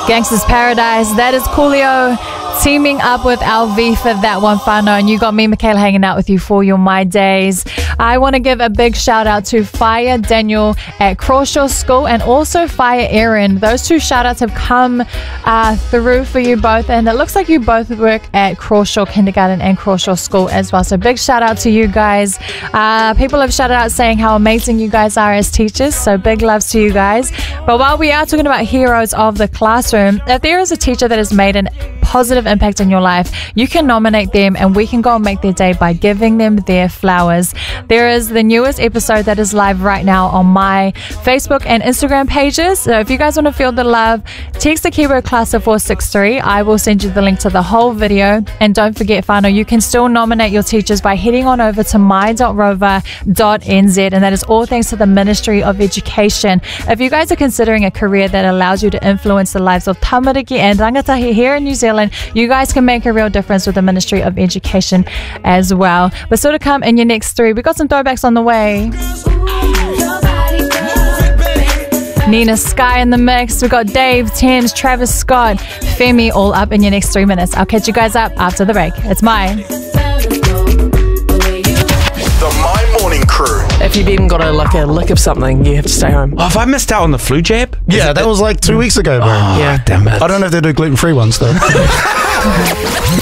Gangsta's Paradise. That is Coolio teaming up with LV for that one, whānau. And you got me, Michaela, hanging out with you for your My Days. I want to give a big shout out to Fire Daniel at Crawshaw School and also Fire Erin. Those two shout outs have come through for you both, and it looks like you both work at Crawshaw Kindergarten and Crawshaw School as well. So big shout out to you guys. People have shouted out saying how amazing you guys are as teachers, so big loves to you guys. But while we are talking about heroes of the classroom, if there is a teacher that has made a positive impact in your life, you can nominate them and we can go and make their day by giving them their flowers. There is the newest episode that is live right now on my Facebook and Instagram pages. So if you guys want to feel the love, text the keyword class to 463. I will send you the link to the whole video. And don't forget, whānau, you can still nominate your teachers by heading on over to my.rover.nz, and that is all thanks to the Ministry of Education. If you guys are considering a career that allows you to influence the lives of tamariki and rangatahi here in New Zealand, you guys can make a real difference with the Ministry of Education as well. But still to come in your next three, we got some throwbacks on the way. Nina Sky in the mix. We got Dave, Thames, Travis Scott, Femi, all up in your next 3 minutes. I'll catch you guys up after the break. It's My. The My Morning Crew. If you've even got a lick of something, you have to stay home. Oh, have I missed out on the flu jab? Yeah, that was like 2 weeks ago, bro. Oh, Yeah. damn it. I don't know if they do gluten-free ones, though.